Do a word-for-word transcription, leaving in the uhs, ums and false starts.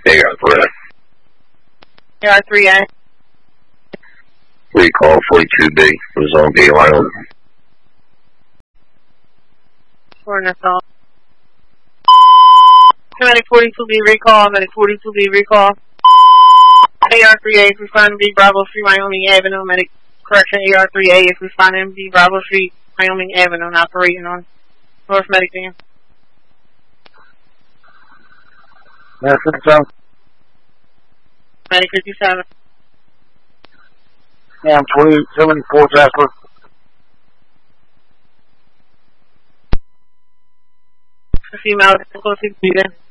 A R three A. A R three A. Recall forty-two B. Was on B Wyoming. Four Nassau. Medic forty-two B recall, Medic forty-two B recall. A R three A, if responding B Bravo Street, Wyoming Avenue. Medic correction, A R three A, if responding B Bravo Street, Wyoming Avenue, and operating on North Medic Van. Medic fifty-seven. Medic fifty-seven. Yeah, I'm twenty seventy-four Jasper. A female, close to